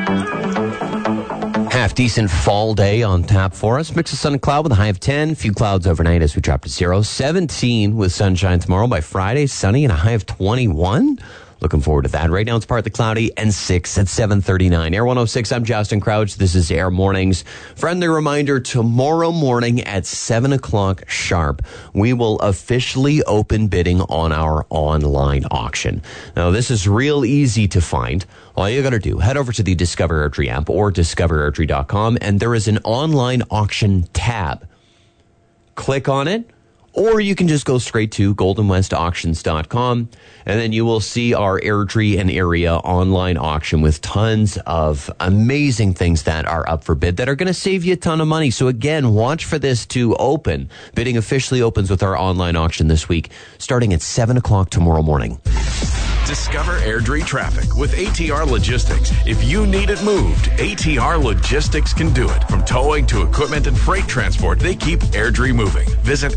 Half-decent fall day on tap for us. Mix of sun and cloud with a high of 10. Few clouds overnight as we drop to 0. 17 with sunshine tomorrow. By Friday, sunny and a high of 21. Looking forward to that. Right now it's partly cloudy and 6 at 7:39. Air 106, I'm Justin Crouch. This is Air Mornings. Friendly reminder, tomorrow morning at 7 o'clock sharp, we will officially open bidding on our online auction. Now, this is real easy to find. All you got to do, head over to the Discover Airdrie app or discoverairdrie.com, and there is an online auction tab. Click on it. Or you can just go straight to goldenwestauctions.com, and then you will see our Airdrie and area online auction with tons of amazing things that are up for bid that are going to save you a ton of money. So again, watch for this to open. Bidding officially opens with our online auction this week, starting at 7 o'clock tomorrow morning. Discover Airdrie traffic with ATR Logistics. If you need it moved, ATR Logistics can do it. From towing to equipment and freight transport, they keep Airdrie moving. Visit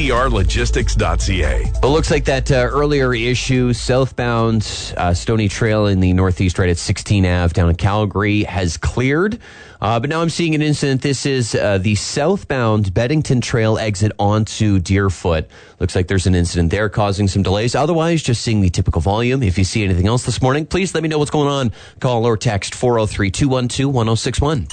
atrlogistics.ca. It looks like that earlier issue, southbound Stony Trail in the northeast, right at 16 Ave down in Calgary, has cleared. But now I'm seeing an incident. This is the southbound Beddington Trail exit onto Deerfoot. Looks like there's an incident there causing some delays. Otherwise, just seeing the typical volume. If you see anything else this morning, please let me know what's going on. Call or text 403-212-1061.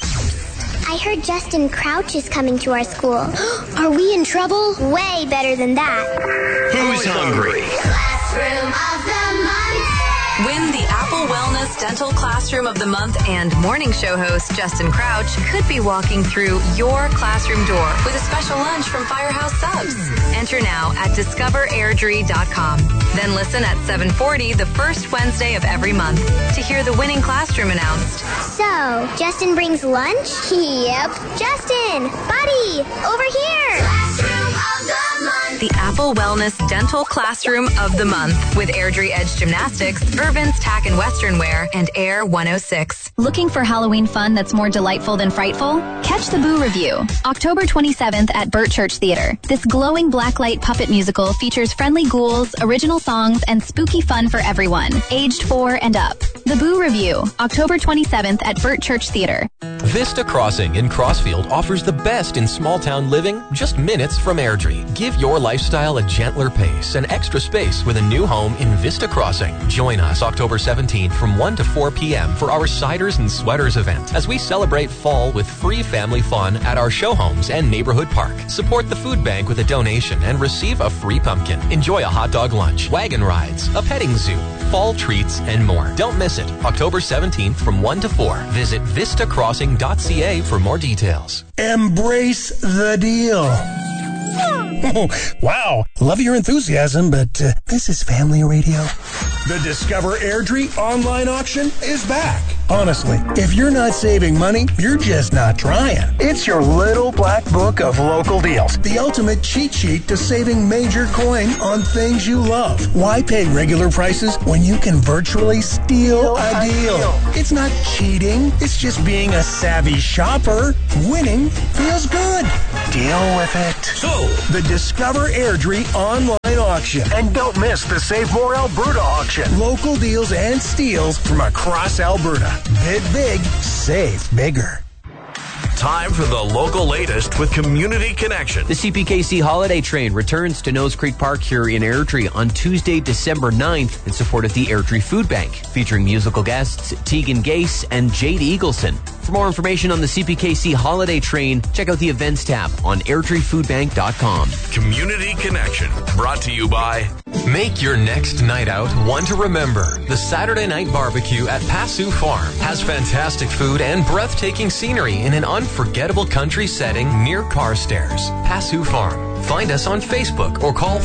I heard Justin Crouch is coming to our school. Are we in trouble? Way better than that. Who's hungry? Classroom of the Month. Win the Apple Wellness Dental Classroom of the Month, and morning show host Justin Crouch could be walking through your classroom door with a special lunch from Firehouse Subs. Enter now at discoverairdrie.com. Then listen at 7:40 the first Wednesday of every month to hear the winning classroom announced. So, Justin brings lunch? Yep. Justin, buddy, over here. Classroom of the Month. The Apple Wellness Dental Classroom of the Month with Airdrie Edge Gymnastics, Irvin's Tack and Western Wear, and Air 106. Looking for Halloween fun that's more delightful than frightful? Catch the Boo Review, October 27th at Burt Church Theater. This glowing blacklight puppet musical features friendly ghouls, original songs, and spooky fun for everyone, aged 4 and up. The Boo Review, October 27th at Burt Church Theater. Vista Crossing in Crossfield offers the best in small-town living just minutes from Airdrie. Give your lifestyle a gentler pace and extra space with a new home in Vista Crossing. Join us October 17th from 1 to 4 p.m. for our Ciders and Sweaters event as we celebrate fall with free family fun at our show homes and neighborhood park. Support the food bank with a donation and receive a free pumpkin. Enjoy a hot dog lunch, wagon rides, a petting zoo, fall treats, and more. Don't miss it. October 17th from 1 to 4. Visit vistacrossing.ca for more details. Embrace the deal. Oh, wow. Love your enthusiasm, but this is family radio. The Discover Airdrie online auction is back. Honestly, if you're not saving money, you're just not trying. It's your little black book of local deals. The ultimate cheat sheet to saving major coin on things you love. Why pay regular prices when you can virtually steal a deal? It's not cheating. It's just being a savvy shopper. Winning feels good. Deal with it. So, the Discover Airdrie online auction. And don't miss the Save More Alberta auction. Local deals and steals from across Alberta. Bid big, save bigger. Time for the local latest with Community Connection. The CPKC Holiday Train returns to Nose Creek Park here in Airdrie on Tuesday, December 9th in support of the Airdrie Food Bank, featuring musical guests Tegan Gase and Jade Eagleson. For more information on the CPKC Holiday Train, check out the events tab on airdriefoodbank.com. Community Connection, brought to you by... Make your next night out one to remember. The Saturday Night Barbecue at Passu Farm has fantastic food and breathtaking scenery in an unforgettable country setting near Carstairs. Passu Farm. Find us on Facebook or call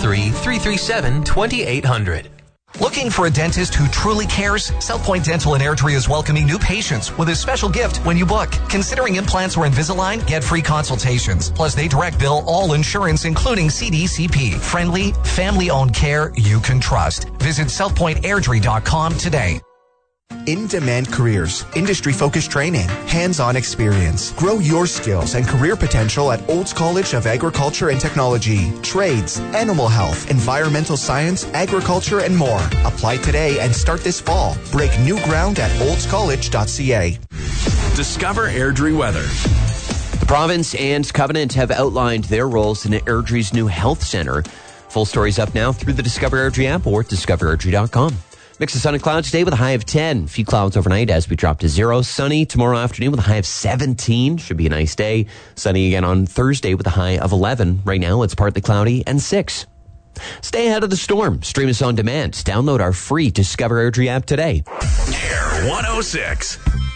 403-337-2800. Looking for a dentist who truly cares? South Point Dental in Airdrie is welcoming new patients with a special gift when you book. Considering implants or Invisalign? Get free consultations. Plus, they direct bill all insurance, including CDCP. Friendly, family-owned care you can trust. Visit southpointairdrie.com today. in-demand careers, industry-focused training, hands-on experience. Grow your skills and career potential at Olds College of Agriculture and Technology, trades, animal health, environmental science, agriculture, and more. Apply today and start this fall. Break new ground at oldscollege.ca. Discover Airdrie weather. The province and Covenant have outlined their roles in Airdrie's new health center. Full story's up now through the Discover Airdrie app or discoverairdrie.com. Mix of sun and clouds today with a high of 10. A few clouds overnight as we drop to 0. Sunny tomorrow afternoon with a high of 17. Should be a nice day. Sunny again on Thursday with a high of 11. Right now it's partly cloudy and 6. Stay ahead of the storm. Stream us on demand. Download our free Discover Airdrie app today. Air 106.